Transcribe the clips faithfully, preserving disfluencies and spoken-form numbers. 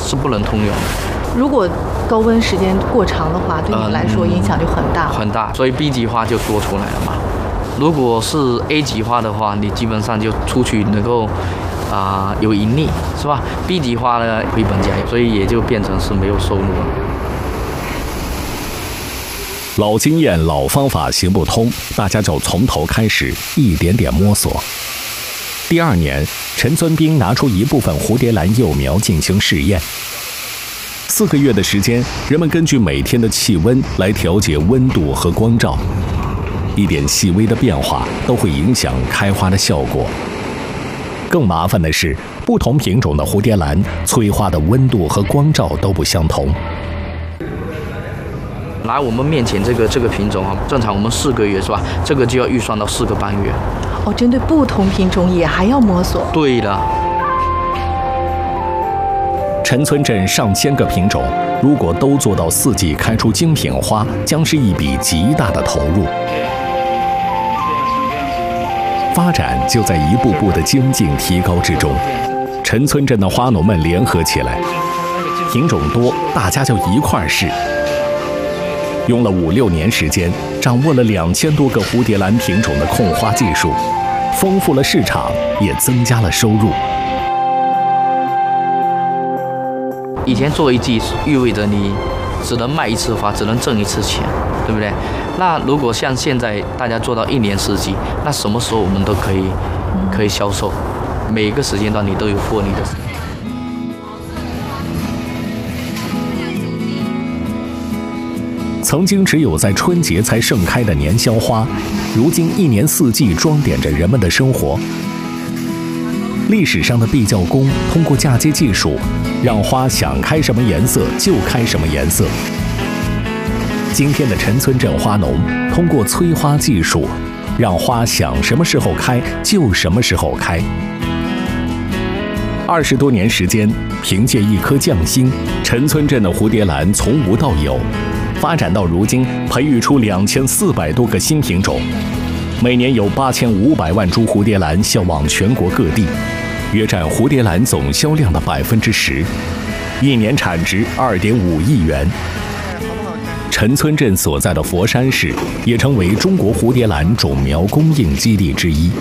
是不能通用的。 如果高温时间过长的话，对你们来说影响就很大、 嗯、很大，所以 B 级花就多出来了嘛。如果是 A 级花的话，你基本上就出去能够啊、呃、有盈利，是吧 ？B 级花呢回本加所以也就变成是没有收入了。 老经验、老方法行不通，大家就从头开始，一点点摸索。第二年，陈村兵拿出一部分蝴蝶兰幼苗进行试验。四个月的时间，人们根据每天的气温来调节温度和光照，一点细微的变化都会影响开花的效果。更麻烦的是，不同品种的蝴蝶兰催花的温度和光照都不相同。 拿我们面前这个这个品种啊，正常我们四个月是吧？这个就要预算到四个半月。 哦，针对不同品种也还要摸索。 对的。 陈村镇上千个品种，如果都做到四季开出精品花，将是一笔极大的投入。发展就在一步步的精进提高之中。陈村镇的花农们联合起来，品种多，大家就一块儿试。用了五六年时间，掌握了两千多个蝴蝶兰品种的控花技术，丰富了市场，也增加了收入。 以前做一季意味着你只能卖一次花，只能挣一次钱，对不对？那如果像现在大家做到一年四季，那什么时候我们都可以可以销售，每个时间段你都有获利的。 曾经只有在春节才盛开的年宵花，如今一年四季装点着人们的生活。历史上的壁教工通过嫁接技术，让花想开什么颜色就开什么颜色。今天的陈村镇花农通过催花技术，让花想什么时候开就什么时候开。二十多年时间，凭借一颗匠心，陈村镇的蝴蝶兰从无到有，发展到如今，培育出两千四百多个新品种，每年有八千五百万株蝴蝶兰销往全国各地，约占蝴蝶兰总销量的百分之十，一年产值二点五亿元。陈村镇所在的佛山市也成为中国蝴蝶兰种苗供应基地之一。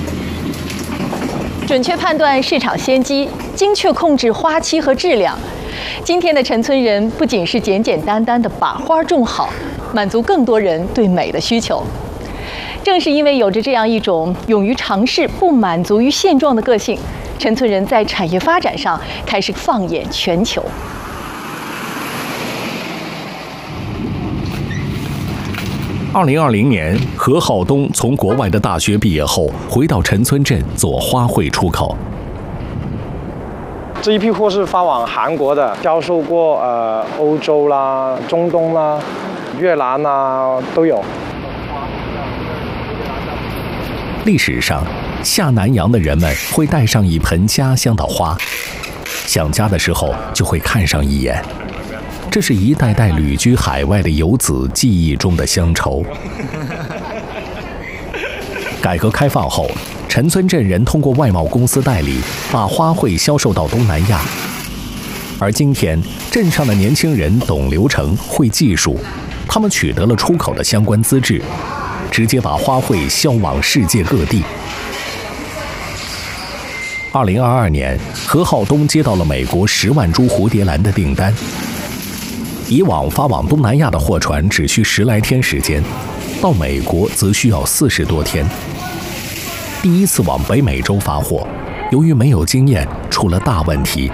准确判断市场先机，精确控制花期和质量。今天的陈村人不仅是简简单单的把花种好，满足更多人对美的需求。正是因为有着这样一种勇于尝试、不满足于现状的个性，陈村人在产业发展上开始放眼全球。 二零二零年，何浩东从国外的大学毕业后，回到陈村镇做花卉出口。 这一批货是发往韩国的，销售过呃欧洲啦、中东啦、越南啦都有。 历史上，下南洋的人们会带上一盆家乡的花，想家的时候就会看上一眼。这是一代代旅居海外的游子记忆中的乡愁。改革开放后，陈村镇人通过外贸公司代理，把花卉销售到东南亚。而今天，镇上的年轻人懂流程、会技术，他们取得了出口的相关资质，直接把花卉销往世界各地。二零二二年，何浩东接到了美国十万株蝴蝶兰的订单。以往发往东南亚的货船只需十来天时间，到美国则需要四十多天。第一次往北美洲发货，由于没有经验，出了大问题。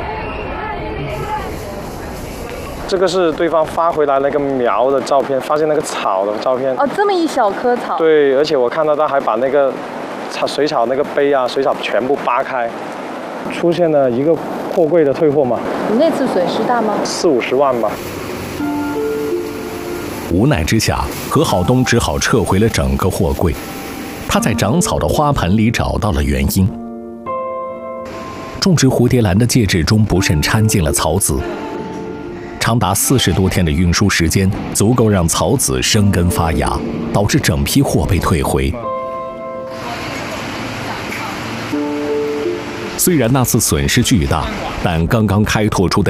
这个是对方发回来那个苗的照片，发现那个草的照片。 哦，这么一小棵草。 对，而且我看到他还把那个草水草那个杯啊、水草全部扒开，出现了一个货柜的退货嘛。 你那次损失大吗？ 四五十万吧。 无奈之下，何浩东只好撤回了整个货柜。他在长草的花盆里找到了原因。种植蝴蝶兰的介质中不慎掺进了草籽，长达四十多天的运输时间，足够让草籽生根发芽，导致整批货被退回。虽然那次损失巨大，但刚刚开拓出的